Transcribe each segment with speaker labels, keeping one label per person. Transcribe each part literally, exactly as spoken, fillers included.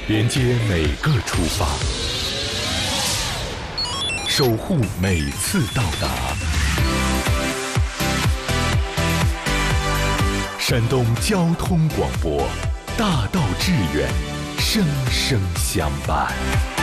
Speaker 1: 连接每个出发，守护每次到达。山东交通广播，大道致远，生生相伴。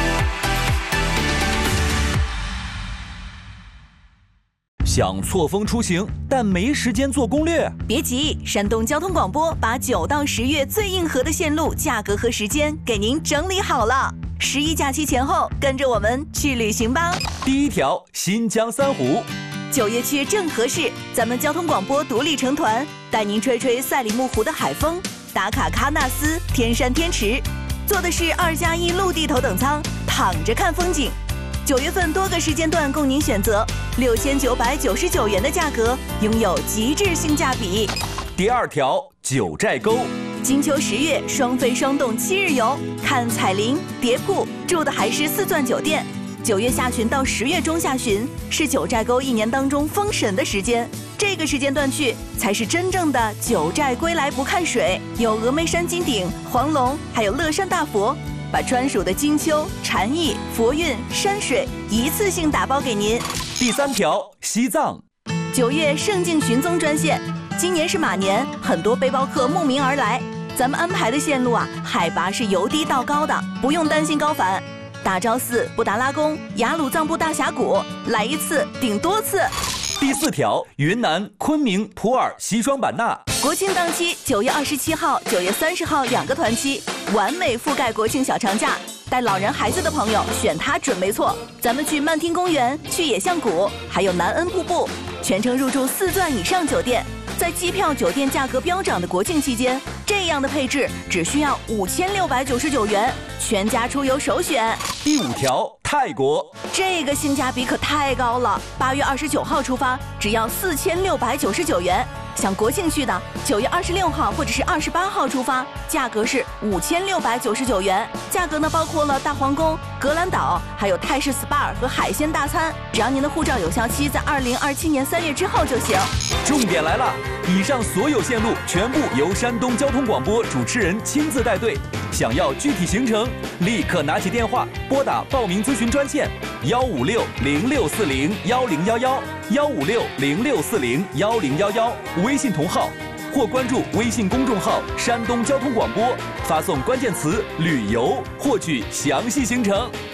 Speaker 2: 想错峰出行，但没时间做攻略？
Speaker 3: 别急，山东交通广播把九到十月最硬核的线路、价格和时间给您整理好了。十一假期前后，跟着我们去旅行吧。
Speaker 2: 第一条，新疆三湖。
Speaker 3: 九月去正合适，咱们交通广播独立成团，带您吹吹赛里木湖的海风，打卡喀纳斯、天山天池，坐的是二加一陆地头等舱，躺着看风景。九月份多个时间段供您选择，六千九百九十九元的价格，拥有极致性价比。
Speaker 2: 第二条，九寨沟。
Speaker 3: 金秋十月双飞双动七日游，看彩林、蝶瀑，住的还是四钻酒店。九月下旬到十月中下旬是九寨沟一年当中封神的时间，这个时间段去才是真正的九寨归来不看水，有峨眉山金顶、黄龙，还有乐山大佛，把专属的金秋、禅意、佛韵、山水一次性打包给您。
Speaker 2: 第三条，西藏。
Speaker 3: 九月圣境寻踪专线，今年是马年，很多背包客慕名而来，咱们安排的线路啊，海拔是由低到高的，不用担心高反。大昭寺、布达拉宫、雅鲁藏布大峡谷，来一次顶多次。
Speaker 2: 第四条，云南昆明、普洱、西双版纳。
Speaker 3: 国庆档期，九月二十七号、九月三十号两个团期，完美覆盖国庆小长假。带老人孩子的朋友选它准没错。咱们去漫听公园，去野象谷，还有南恩瀑布，全程入住四钻以上酒店。在机票、酒店价格飙涨的国庆期间，这样的配置只需要五千六百九十九元，全家出游首选。
Speaker 2: 第五条，泰国。
Speaker 3: 这个性价比可太高了，八月二十九号出发，只要四千六百九十九元。想国庆去的，九月二十六号或者是二十八号出发，价格是五千六百九十九元。价格呢包括了大皇宫、格兰岛，还有泰式 S P A 和海鲜大餐。只要您的护照有效期在二零二七年三月之后就行。
Speaker 2: 重点来了，以上所有线路全部由山东交通广播主持人亲自带队。想要具体行程，立刻拿起电话拨打报名咨询专线幺五六零六四零幺零幺幺幺五六零六四零幺零幺幺，微信同号或关注微信公众号山东交通广播，发送关键词旅游获取详细行程。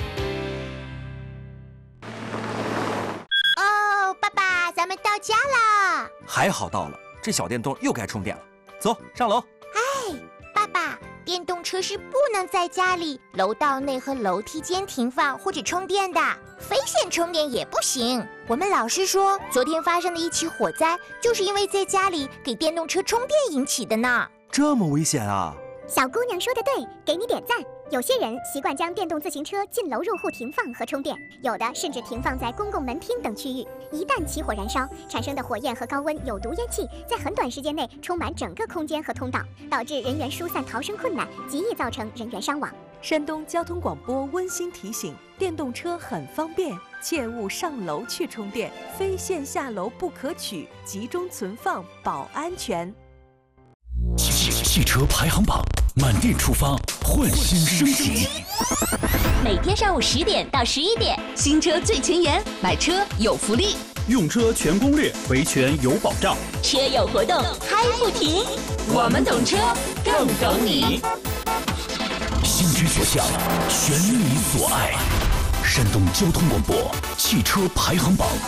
Speaker 4: 哦，爸爸，咱们到家啦！
Speaker 5: 还好到了，这小电动又该充电了。走，上楼。
Speaker 4: 哎，爸爸，电动车是不能在家里、楼道内和楼梯间停放或者充电的，非线充电也不行。我们老师说，昨天发生的一起火灾，就是因为在家里给电动车充电引起的呢。
Speaker 5: 这么危险啊！
Speaker 6: 小姑娘说的对，给你点赞。有些人习惯将电动自行车进楼入户停放和充电，有的甚至停放在公共门厅等区域。一旦起火燃烧，产生的火焰和高温有毒烟气在很短时间内充满整个空间和通道，导致人员疏散逃生困难，极易造成人员伤亡。
Speaker 7: 山东交通广播温馨提醒：电动车很方便，切勿上楼去充电，非线下楼不可取，集中存放保安全。
Speaker 1: 汽车排行榜，满电出发，焕新升级。
Speaker 8: 每天上午十点到十一点，新车最前沿，买车有福利，
Speaker 9: 用车全攻略，维权有保障，
Speaker 8: 车友活动嗨不停。我们懂车，更懂你。
Speaker 1: 心之所向，选你所爱。山东交通广播汽车排行榜。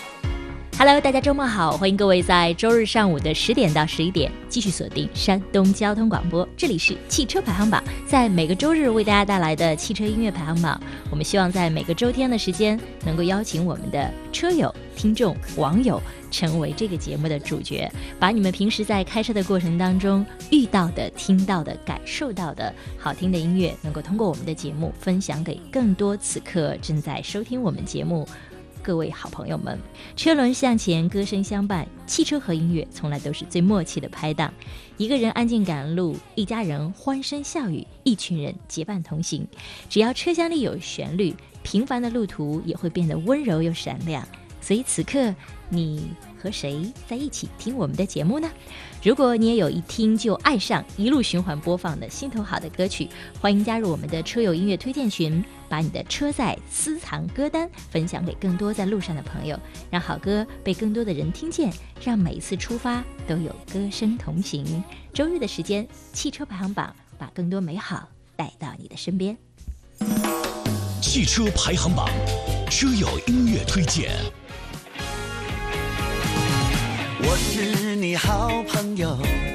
Speaker 10: Hello， 大家周末好，欢迎各位在周日上午的十点到十一点继续锁定山东交通广播，这里是汽车排行榜，在每个周日为大家带来的汽车音乐排行榜。我们希望在每个周天的时间，能够邀请我们的车友、听众、网友成为这个节目的主角，把你们平时在开车的过程当中遇到的、听到的、感受到的好听的音乐，能够通过我们的节目分享给更多此刻正在收听我们节目各位好朋友们。车轮向前，歌声相伴，汽车和音乐从来都是最默契的拍档。一个人安静赶路，一家人欢声笑语，一群人结伴同行。只要车厢里有旋律，平凡的路途也会变得温柔又闪亮。 所以此刻你和谁在一起听我们的节目呢？如果你也有一听就爱上、一路循环播放的心头好的歌曲，欢迎加入我们的车友音乐推荐群，把你的车载私藏歌单分享给更多在路上的朋友，让好歌被更多的人听见，让每一次出发都有歌声同行。周日的时间，汽车排行榜把更多美好带到你的身边。
Speaker 1: 汽车排行榜，车友音乐推荐。
Speaker 11: 我是你好朋友。